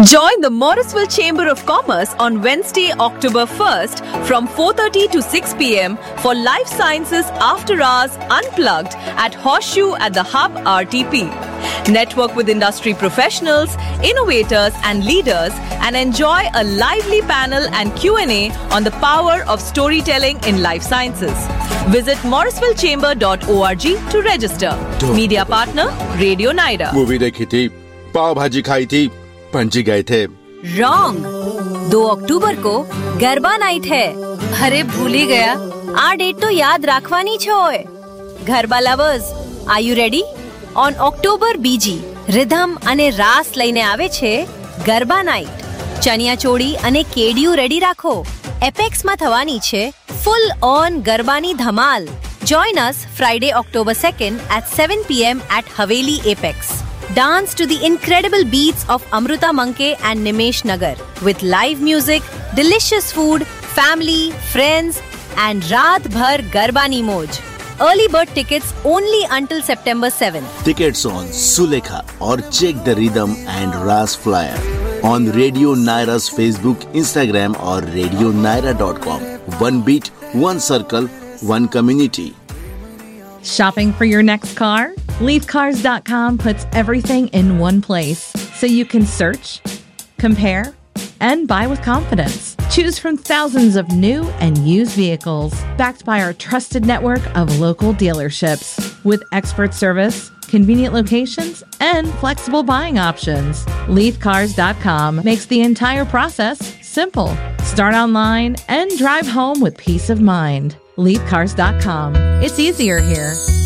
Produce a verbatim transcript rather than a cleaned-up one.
Join the Morrisville Chamber of Commerce on Wednesday, October first from four thirty to six p.m. for Life Sciences After Hours Unplugged at Horseshoe at the Hub R T P. Network with industry professionals, innovators and leaders and enjoy a lively panel and Q and A on the power of storytelling in life sciences. Visit morrisville chamber dot org to register. Media partner, Radio Naira. Movie देखी थी, पाव भाजी खाई थी, पंची गए थे। Wrong. दो अक्टूबर को garba night है। अरे भूल ही गया। आ डेट तो याद રાખવાની છે ઓય। Garba lovers, are you ready? On October બીજી રિધમ અને રાસ લઈને આવે છે ગરબા નાઇટ। ચણિયા ચોળી અને કેડિયું રેડી રાખો। એપેક્સમાં થવાની છે ફૂલ ઓન ગરબાની ધમાલ। Join us Friday, October second at seven p.m. at Haveli Apex. Dance to the incredible beats of Amruta Manke and Nimesh Nagar with live music, delicious food, family, friends and Raat Bhar Garbani Moj. Early bird tickets only until September seventh. Tickets on Sulekha or check the rhythm and Ras flyer on Radio Naira's Facebook, Instagram or radio naira dot com. One beat, one circle, one community. Shopping for your next car? leaf cars dot com puts everything in one place so you can search, compare, and buy with confidence. Choose from thousands of new and used vehicles backed by our trusted network of local dealerships with expert service, convenient locations, and flexible buying options. leaf cars dot com makes the entire process simple. Start online and drive home with peace of mind. leaf cars dot com. It's easier here.